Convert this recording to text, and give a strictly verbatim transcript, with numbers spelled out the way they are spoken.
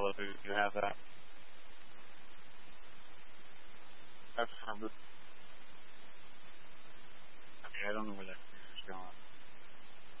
Malibu. Do you have that? That's from the